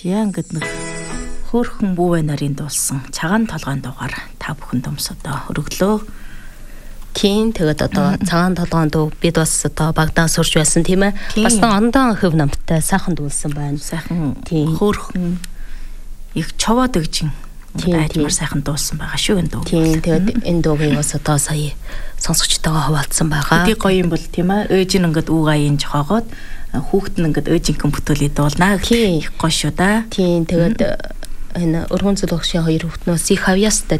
Яа ингээд нэг хөөрхөн бүүвэ нарын дуулсан цагаан толгойн дуугаар та бүхэнд өмсөдөө өргөлөө. Тийм тэгээд одоо цагаан толгойн дуу бид бас одоо багтаа сурч байсан тийм ээ. Бас ондоо хөв намтай сайхан дуулсан байна. Сайхан хөөрхөн их човоод өгжин. Аймар сайхан дуулсан байгаа шүү энэ дуу. Тийм тэгээд энэ дуугийг бас одоо сая сонсогчтойгоо хуваалцсан байгаа. Хэдий гоё юм бол тийм ээ. Ээж нь ингээд үгаийн жохоогоод хүүхэд нь ингээд ээжинхэн бүтээлээ дуулнаа гэх гоё шүү да. Тийм тэгээд энэ өргөн зүл багшийн хоёр хүүхднөөс их хавьяастай